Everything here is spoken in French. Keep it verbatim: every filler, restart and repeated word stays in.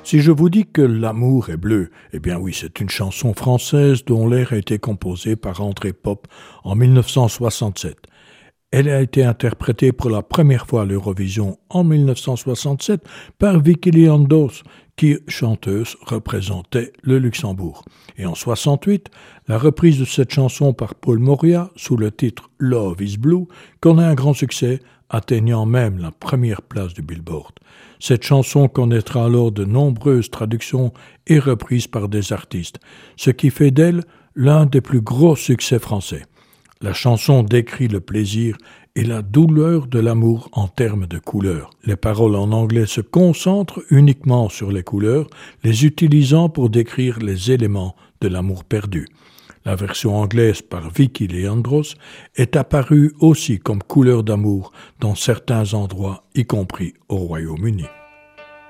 Si je vous dis que l'amour est bleu, eh bien oui, c'est une chanson française dont l'air a été composé par André Pop en mille neuf cent soixante-sept. Elle a été interprétée pour la première fois à l'Eurovision en mille neuf cent soixante-sept par Vicky Leandros, qui, chanteuse, représentait le Luxembourg. Et en soixante-huit, la reprise de cette chanson par Paul Moria, sous le titre Love is Blue, connaît un grand succès, atteignant même la première place du Billboard. Cette chanson connaîtra alors de nombreuses traductions et reprises par des artistes, ce qui fait d'elle l'un des plus gros succès français. La chanson décrit le plaisir et la douleur de l'amour en termes de couleurs. Les paroles en anglais se concentrent uniquement sur les couleurs, les utilisant pour décrire les éléments de l'amour perdu. La version anglaise par Vicky Leandros est apparue aussi comme couleur d'amour dans certains endroits, y compris au Royaume-Uni.